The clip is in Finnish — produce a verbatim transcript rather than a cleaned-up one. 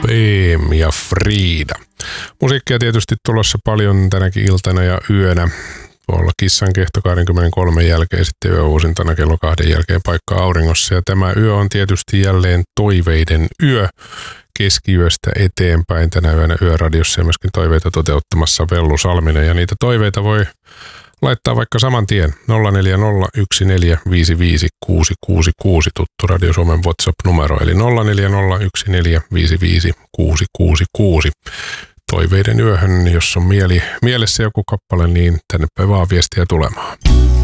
B M ja Frida. Musiikkia tietysti tulossa paljon tänäkin iltana ja yönä. Tuolla Kissan kehto kaksikymmentäkolme jälkeen, sitten yöuusintana kello kahden jälkeen paikka auringossa. Ja tämä yö on tietysti jälleen toiveiden yö. Keskiyöstä eteenpäin tänä yönä Yöradiossa ja myöskin toiveita toteuttamassa Vellu Salminen. Ja niitä toiveita voi laittaa vaikka saman tien nolla neljä nolla yksi neljä viisi viisi kuusi kuusi kuusi tuttu Radio Suomen WhatsApp-numero, eli nolla neljä nolla yksi neljä viisi viisi kuusi kuusi kuusi. Toiveiden yöhön, jos on mieli, mielessä joku kappale, niin tänne vaan viestiä tulemaan.